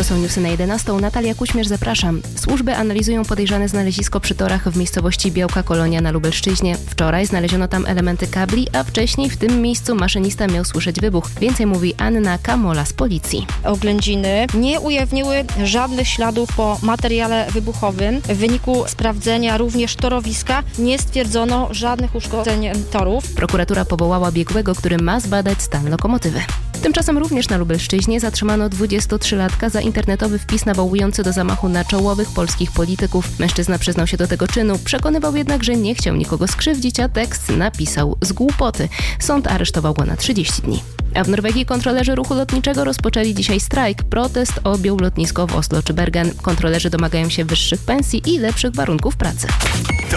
To są newsy na 11. Natalia Kuśmierz, zapraszam. Służby analizują podejrzane znalezisko przy torach w miejscowości Białka Kolonia na Lubelszczyźnie. Wczoraj znaleziono tam elementy kabli, a wcześniej w tym miejscu maszynista miał słyszeć wybuch. Więcej mówi Anna Kamola z policji. Oględziny nie ujawniły żadnych śladów po materiale wybuchowym. W wyniku sprawdzenia również torowiska nie stwierdzono żadnych uszkodzeń torów. Prokuratura powołała biegłego, który ma zbadać stan lokomotywy. Tymczasem również na Lubelszczyźnie zatrzymano 23-latka za internetowy wpis nawołujący do zamachu na czołowych polskich polityków. Mężczyzna przyznał się do tego czynu, przekonywał jednak, że nie chciał nikogo skrzywdzić, a tekst napisał z głupoty. Sąd aresztował go na 30 dni. A w Norwegii kontrolerzy ruchu lotniczego rozpoczęli dzisiaj strajk. Protest objął lotnisko w Oslo czy Bergen. Kontrolerzy domagają się wyższych pensji i lepszych warunków pracy.